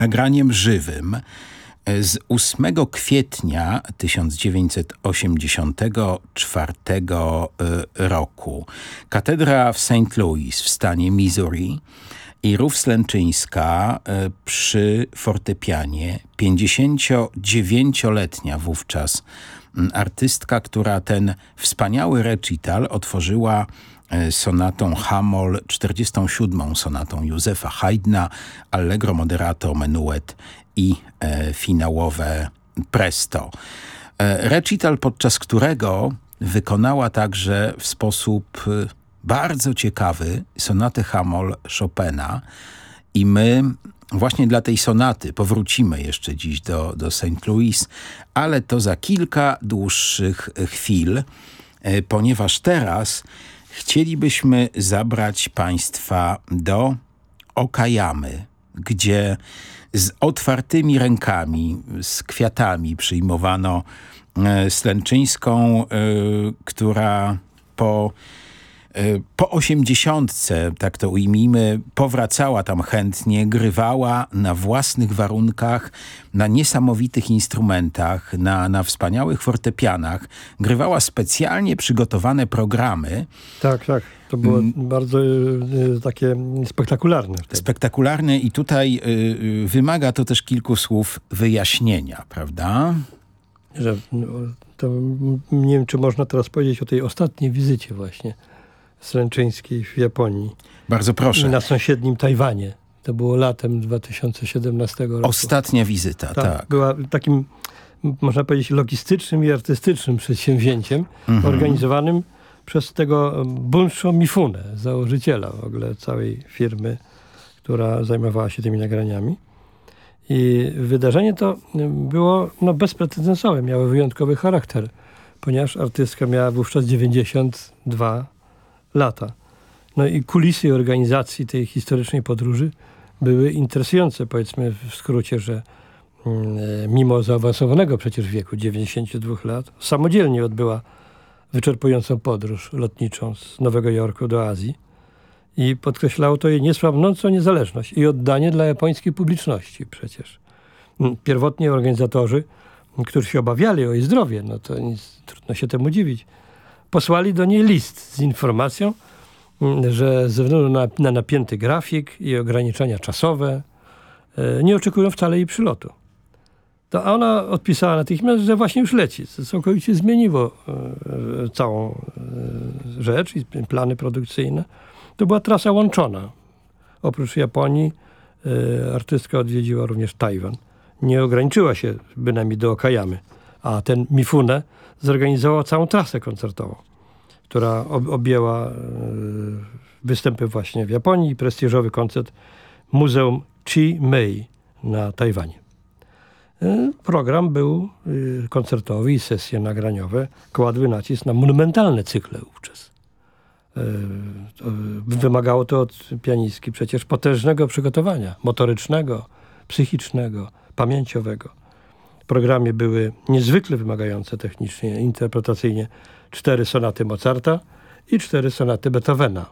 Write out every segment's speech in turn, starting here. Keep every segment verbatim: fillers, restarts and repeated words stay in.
nagraniem żywym z ósmego kwietnia tysiąc dziewięćset osiemdziesiątego czwartego roku. Katedra w Saint Louis w stanie Missouri i Rów Slęczyńska przy fortepianie, pięćdziesięciodziewięcioletnia wówczas artystka, która ten wspaniały recital otworzyła sonatą Hamoll, czterdziestą siódmą sonatą Józefa Haydna, Allegro moderato, menuet i e, finałowe presto. E, recital, podczas którego wykonała także w sposób e, bardzo ciekawy sonatę Hamoll Chopina i my właśnie dla tej sonaty powrócimy jeszcze dziś do, do Saint Louis, ale to za kilka dłuższych chwil, e, ponieważ teraz chcielibyśmy zabrać Państwa do Okayamy, gdzie z otwartymi rękami, z kwiatami przyjmowano e, Slęczyńską, e, która po, e, po osiemdziesiątce, tak to ujmijmy, powracała tam chętnie, grywała na własnych warunkach, na niesamowitych instrumentach, na, na wspaniałych fortepianach. Grywała specjalnie przygotowane programy. Tak, tak. To było mm. bardzo y, takie spektakularne. Wtedy. Spektakularne i tutaj y, y, wymaga to też kilku słów wyjaśnienia, prawda? Że, no, to nie wiem, czy można teraz powiedzieć o tej ostatniej wizycie właśnie Slęczyńskiej w Japonii. Bardzo proszę. Na sąsiednim Tajwanie. To było latem dwa tysiące siedemnastego roku. Ostatnia wizyta, tak. tak. Była takim, można powiedzieć, logistycznym i artystycznym przedsięwzięciem mhm. organizowanym przez tego Bunsho Mifune, założyciela w ogóle całej firmy, która zajmowała się tymi nagraniami. I wydarzenie to było no, bezprecedensowe, miało wyjątkowy charakter, ponieważ artystka miała wówczas dziewięćdziesiąt dwa lata. No i kulisy organizacji tej historycznej podróży były interesujące, powiedzmy w skrócie, że mm, mimo zaawansowanego przecież wieku, dziewięćdziesięciu dwóch lat, samodzielnie odbyła wyczerpującą podróż lotniczą z Nowego Jorku do Azji i podkreślało to jej niesłabnącą niezależność i oddanie dla japońskiej publiczności przecież. Pierwotnie organizatorzy, którzy się obawiali o jej zdrowie, no to nic, trudno się temu dziwić, posłali do niej list z informacją, że ze względu na, na napięty grafik i ograniczenia czasowe e, nie oczekują wcale jej przylotu. To ona odpisała natychmiast, że właśnie już leci. To całkowicie zmieniło e, całą e, rzecz i plany produkcyjne. To była trasa łączona. Oprócz Japonii e, artystka odwiedziła również Tajwan. Nie ograniczyła się bynajmniej do Okayamy, a ten Mifune zorganizował całą trasę koncertową, która ob- objęła e, występy właśnie w Japonii i prestiżowy koncert Muzeum Chi-Mei na Tajwanie. E, program był e, koncertowy i sesje nagraniowe kładły nacisk na monumentalne cykle wówczas. E, to, wymagało to od pianistki przecież potężnego przygotowania motorycznego, psychicznego, pamięciowego. W programie były niezwykle wymagające technicznie, interpretacyjnie cztery sonaty Mozarta i cztery sonaty Beethovena.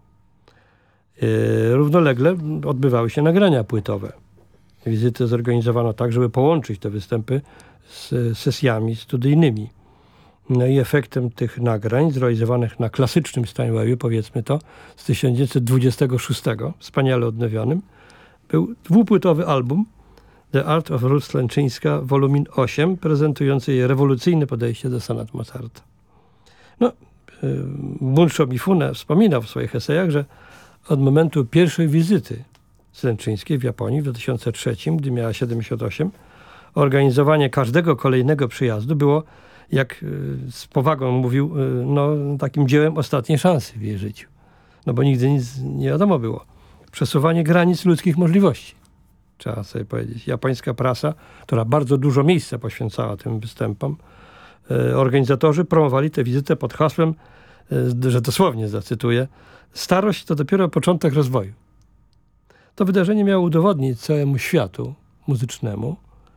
Yy, równolegle odbywały się nagrania płytowe. Wizyty zorganizowano tak, żeby połączyć te występy z sesjami studyjnymi. No i efektem tych nagrań zrealizowanych na klasycznym Steinwayu, powiedzmy to, z tysiąc dziewięćset dwudziestego szóstego, wspaniale odnowiony, był dwupłytowy album The Art of Ruth Slęczyńska, wolumin osiem, prezentujący jej rewolucyjne podejście do sonat Mozarta. No, Bunsho Mifune wspominał w swoich esejach, że od momentu pierwszej wizyty Slęczyńskiej w Japonii w dwa tysiące trzecim, gdy miała siedemdziesiąt osiem, organizowanie każdego kolejnego przyjazdu było, jak z powagą mówił, no, takim dziełem ostatniej szansy w jej życiu. No bo nigdy nic nie wiadomo było. Przesuwanie granic ludzkich możliwości, trzeba sobie powiedzieć. Japońska prasa, która bardzo dużo miejsca poświęcała tym występom, organizatorzy promowali tę wizytę pod hasłem, że dosłownie zacytuję, starość to dopiero początek rozwoju. To wydarzenie miało udowodnić całemu światu muzycznemu,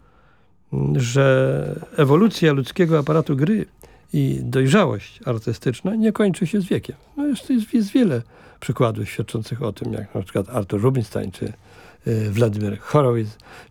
że ewolucja ludzkiego aparatu gry i dojrzałość artystyczna nie kończy się z wiekiem. No jeszcze jest, jest wiele przykładów świadczących o tym, jak na przykład Arthur Rubinstein czy Wladimir Horowitz,